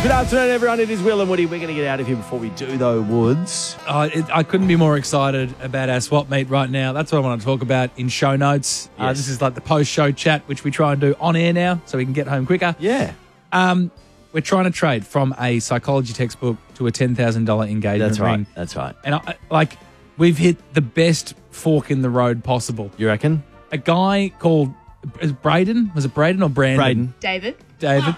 Good afternoon, everyone. It is Will and Woody. We're going to get out of here before we do, though, Woods. I couldn't be more excited about our swap meet right now. That's what I want to talk about in show notes. Yes. This is like the post-show chat, which we try and do on air now so we can get home quicker. Yeah. We're trying to trade from a psychology textbook to a $10,000 engagement ring. That's right. And we've hit the best fork in the road possible. You reckon? A guy called Braden. Was it Braden or Brandon? Braden. David.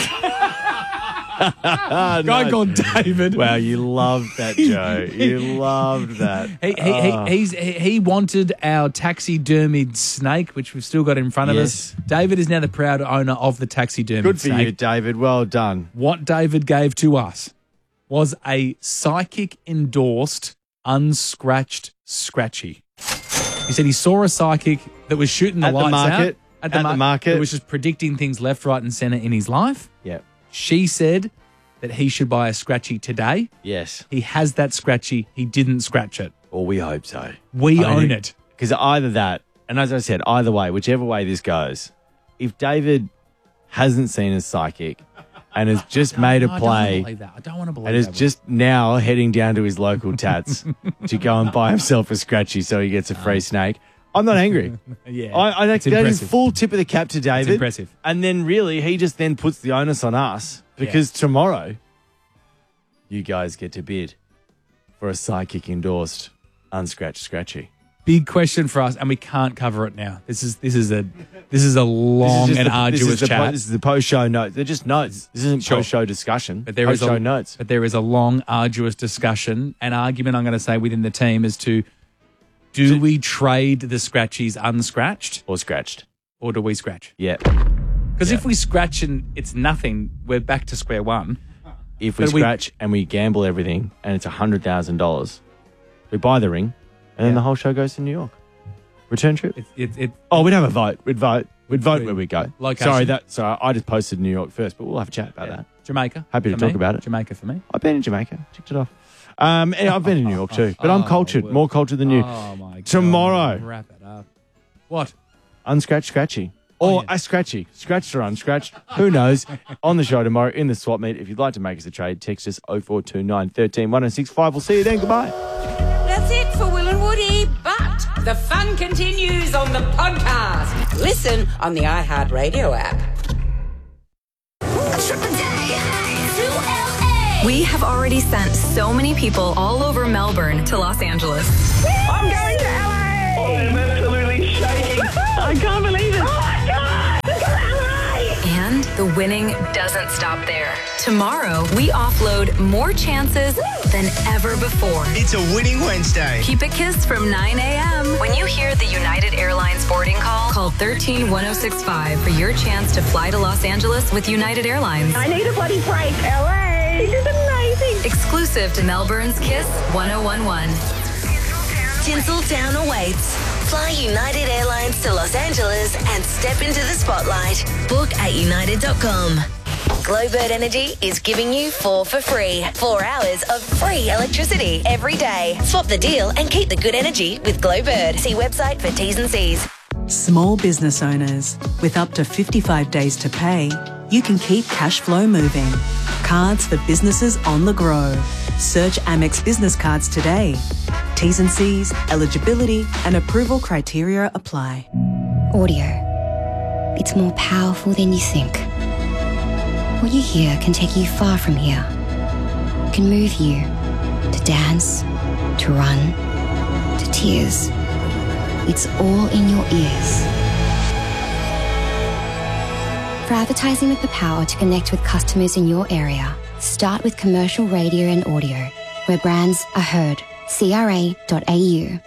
Guy called David. Wow, you loved that, Joe. You loved that. He wanted our taxidermied snake, which we've still got in front of us. David is now the proud owner of the taxidermied Good for snake. you, David. Well done. What David gave to us was a psychic-endorsed, unscratched scratchy. He said he saw a psychic that was shooting the lights out. At the market. It was just predicting things left, right and centre in his life. Yep. She said that he should buy a scratchy today. Yes. He has that scratchy. He didn't scratch it. Well, we hope so. We own it. Because either that, and as I said, either way, whichever way this goes, if David hasn't seen a psychic and has just made a play I don't want to believe that. and is just now heading down to his local tats to go and buy himself a scratchy so he gets a free snake, I'm not angry. Yeah, I it's that is impressive. full tip of the cap to David. It's impressive. And then really, he just then puts the onus on us because tomorrow you guys get to bid for a psychic endorsed unscratched scratchy. Big question for us, and we can't cover it now. This is a long and arduous chat. This is the post-show notes. They're just notes. This isn't post-show discussion. But there is post-show notes. But there is a long, arduous discussion, an argument, I'm going to say, within the team as to do we trade the scratchies unscratched Or scratched. or do we scratch? Yeah. Because if we scratch and it's nothing, we're back to square one. If we scratch and we gamble everything and it's $100,000, we buy the ring and then the whole show goes to New York. Return trip. We'd have a vote. We'd vote where we go. Location. Sorry, I just posted New York first, but we'll have a chat about that. Jamaica. Happy to for talk me. about it. Jamaica for me. I've been in Jamaica. Ticked it off. And I've been in New York too, but I'm cultured, more cultured than you. Oh, my God. Tomorrow. Wrap it up. What? Unscratched scratchy. Or a scratchy. Scratched or unscratched. Who knows? On the show tomorrow in the swap meet. If you'd like to make us a trade, text us 0429 13 1065. We'll see you then. Goodbye. That's it for Will and Woody, but the fun continues on the podcast. Listen on the iHeartRadio app. We have already sent so many people all over Melbourne to Los Angeles. I'm going to LA! Oh, I'm absolutely shaking. I can't believe it. Oh, my God! Look at LA! And the winning doesn't stop there. Tomorrow, we offload more chances than ever before. It's a winning Wednesday. Keep it kissed from 9 a.m. When you hear the United Airlines boarding call 131065 for your chance to fly to Los Angeles with United Airlines. I need a bloody break. LA! This is amazing. Exclusive to Melbourne's Kiss 1011. Tinseltown awaits. Fly United Airlines to Los Angeles and step into the spotlight. Book at united.com. Glowbird Energy is giving you 4 for free. 4 hours of free electricity every day. Swap the deal and keep the good energy with Glowbird. See website for T's and C's. Small business owners, with up to 55 days to pay, you can keep cash flow moving. Cards for businesses on the grow. Search Amex Business Cards today. T's and C's, eligibility and approval criteria apply. Audio. It's more powerful than you think. What you hear can take you far from here. It can move you to dance, to run, to tears. It's all in your ears. For advertising with the power to connect with customers in your area, start with commercial radio and audio, where brands are heard. CRA.au.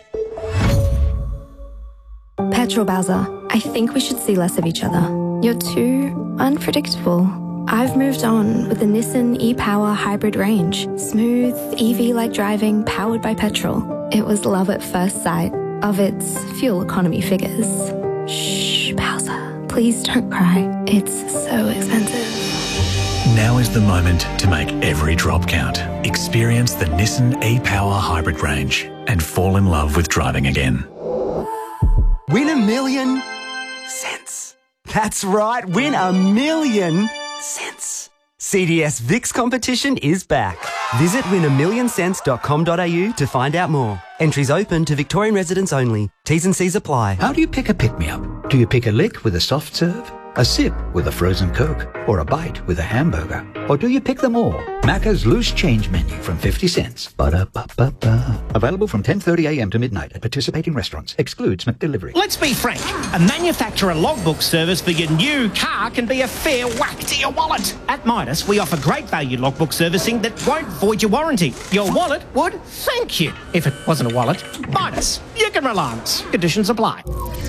Petrol Bowser, I think we should see less of each other. You're too unpredictable. I've moved on with the Nissan e-Power hybrid range. Smooth, EV-like driving powered by petrol. It was love at first sight of its fuel economy figures. Shh, Bowser, please don't cry. It's so expensive. Now is the moment to make every drop count. Experience the Nissan e-Power hybrid range and fall in love with driving again. Win $1 million cents. That's right, win $1 million cents. CDS VIX competition is back. Visit winamillionscents.com.au to find out more. Entries open to Victorian residents only. T's and C's apply. How do you pick a pick-me-up? Do you pick a lick with a soft serve? A sip with a frozen Coke? Or a bite with a hamburger? Or do you pick them all? Macca's loose change menu from 50 cents. Ba-da-ba-ba-ba. Available from 10:30am to midnight at participating restaurants. Excludes McDelivery. Let's be frank. A manufacturer logbook service for your new car can be a fair whack to your wallet. At Midas, we offer great value logbook servicing that won't void your warranty. Your wallet would thank you. If it wasn't a wallet, Midas. You can rely on us. Conditions apply.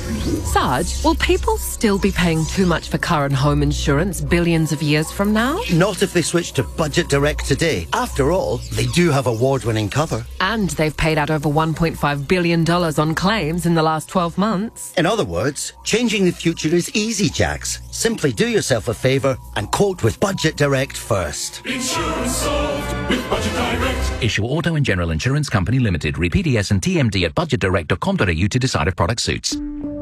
Sarge, will people still be paying too much for car and home insurance billions of years from now? Not if they switch to Budget Direct today. After all, they do have award-winning cover. And they've paid out over $1.5 billion on claims in the last 12 months. In other words, changing the future is easy, Jax. Simply do yourself a favour and quote with Budget Direct first. Insurance solved with Budget Direct. Issue Auto and General Insurance Company Limited. Read PDS and TMD at budgetdirect.com.au to decide if product suits.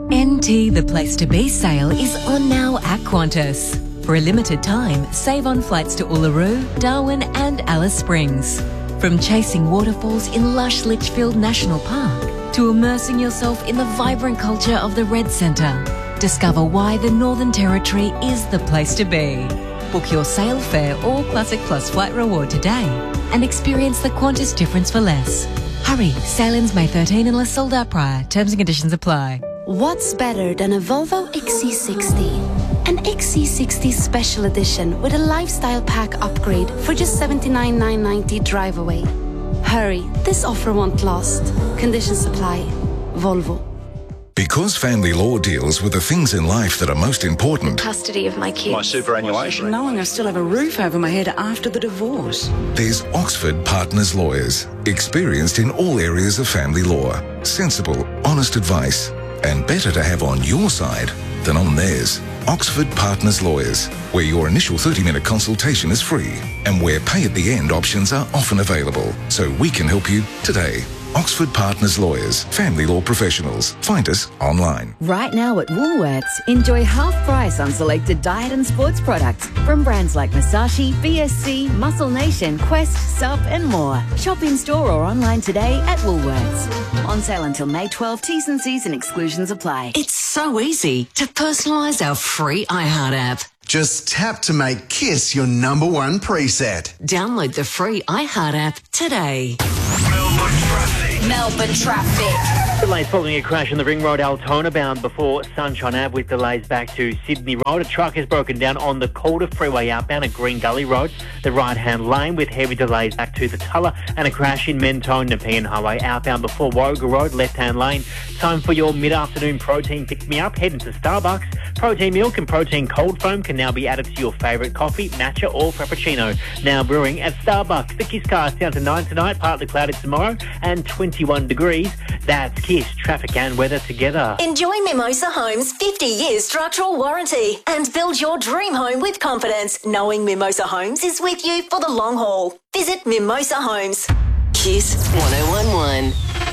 NT The Place to Be sale is on now at Qantas. For a limited time, save on flights to Uluru, Darwin and Alice Springs. From chasing waterfalls in lush Litchfield National Park to immersing yourself in the vibrant culture of the Red Centre. Discover why the Northern Territory is the place to be. Book your sail fare or Classic Plus flight reward today and experience the Qantas difference for less. Hurry, sail ends May 13 unless sold out prior. Terms and conditions apply. What's better than a Volvo XC60? An XC60 Special Edition with a lifestyle pack upgrade for just $79,990 drive away. Hurry, this offer won't last. Conditions apply. Volvo. Because family law deals with the things in life that are most important. Custody of my kids. My superannuation. Knowing I still have a roof over my head after the divorce. There's Oxford Partners Lawyers, experienced in all areas of family law. Sensible, honest advice, and better to have on your side than on theirs. Oxford Partners Lawyers, where your initial 30-minute consultation is free and where pay-at-the-end options are often available. So we can help you today. Oxford Partners Lawyers, family law professionals. Find us online. Right now at Woolworths, enjoy half price on selected diet and sports products from brands like Masashi, BSC, Muscle Nation, Quest, Sub and more. Shop in store or online today at Woolworths. On sale until May 12. T's and C's and exclusions apply. It's so easy to personalise our free iHeart app. Just tap to make Kiss your #1 preset. Download the free iHeart app today. Melbourne traffic. Delays following a crash on the Ring Road Altona bound before Sunshine Ave with delays back to Sydney Road. A truck has broken down on the Calder Freeway outbound at Green Gully Road, the right-hand lane with heavy delays back to the Tulla, and a crash in Mentone Nepean Highway outbound before Warragul Road, left-hand lane. Time for your mid-afternoon protein pick-me-up. Head into Starbucks. Protein milk and protein cold foam can now be added to your favourite coffee, matcha or frappuccino. Now brewing at Starbucks. The Kiss cast down to 9 tonight, partly cloudy tomorrow, and 21 degrees. That's Kiss, traffic and weather together. Enjoy Mimosa Homes' 50-year structural warranty and build your dream home with confidence, knowing Mimosa Homes is with you for the long haul. Visit Mimosa Homes. Kiss 1011.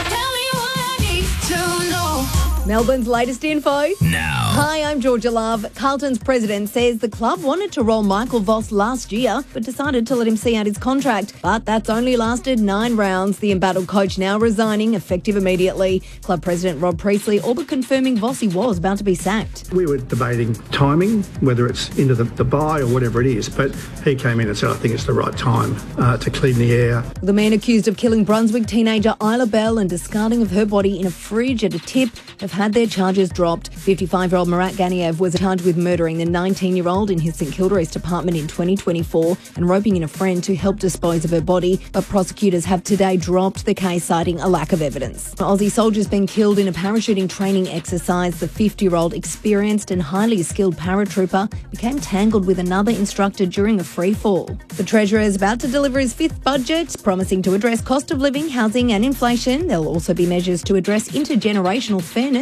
Melbourne's latest info. Now. Hi, I'm Georgia Love. Carlton's president says the club wanted to roll Michael Voss last year, but decided to let him see out his contract. But that's only lasted 9 rounds. The embattled coach now resigning, effective immediately. Club president Rob Priestley all but confirming Vossi was about to be sacked. We were debating timing, whether it's into the buy or whatever it is, but he came in and said, I think it's the right time to clean the air. The man accused of killing Brunswick teenager Isla Bell and discarding of her body in a fridge at a tip have had their charges dropped. 55-year-old Marat Ganiev was charged with murdering the 19-year-old in his St Kilda East apartment in 2024 and roping in a friend to help dispose of her body, but prosecutors have today dropped the case, citing a lack of evidence. An Aussie soldier's been killed in a parachuting training exercise. The 50-year-old experienced and highly skilled paratrooper became tangled with another instructor during a free fall. The Treasurer is about to deliver his 5th budget, promising to address cost of living, housing and inflation. There'll also be measures to address intergenerational fairness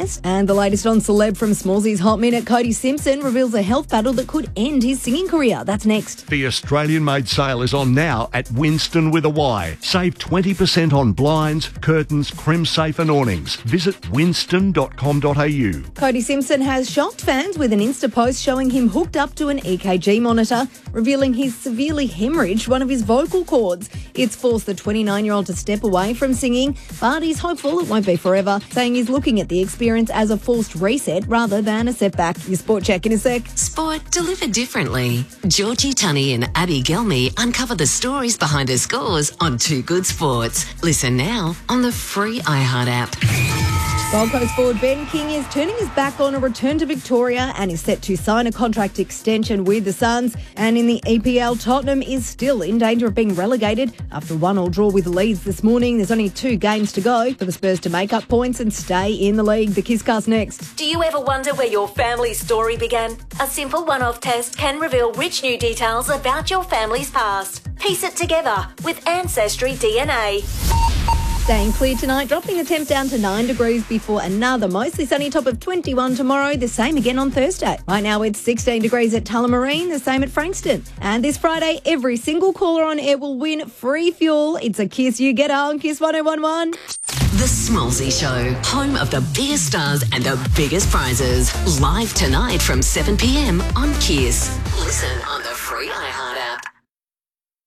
West. And the latest on celeb from Smallsy's Hot Minute, Cody Simpson reveals a health battle that could end his singing career. That's next. The Australian-made sale is on now at Winston with a Y. Save 20% on blinds, curtains, crimsafe and awnings. Visit winston.com.au. Cody Simpson has shocked fans with an Insta post showing him hooked up to an EKG monitor, revealing he's severely hemorrhaged one of his vocal cords. It's forced the 29-year-old to step away from singing, but he's hopeful it won't be forever, saying he's looking at the experience as a forced reset rather than a setback. Your sport check in a sec. Sport delivered differently. Georgie Tunney and Abby Gelmy uncover the stories behind her scores on Too Good Sports. Listen now on the free iHeart app. Gold Coast forward Ben King is turning his back on a return to Victoria and is set to sign a contract extension with the Suns. And in the EPL, Tottenham is still in danger of being relegated after a 1-1 draw with Leeds this morning. There's only 2 games to go for the Spurs to make up points and stay in the league. The Kisscast next. Do you ever wonder where your family story began? A simple one-off test can reveal rich new details about your family's past. Piece it together with Ancestry DNA. Staying clear tonight, dropping the temp down to 9 degrees before another mostly sunny top of 21 tomorrow. The same again on Thursday. Right now it's 16 degrees at Tullamarine, the same at Frankston. And this Friday, every single caller on air will win free fuel. It's a Kiss You Get on Kiss 1011. The Smallsy Show, home of the biggest stars and the biggest prizes. Live tonight from 7 p.m. on Kiss. Listen on the free iHeart app.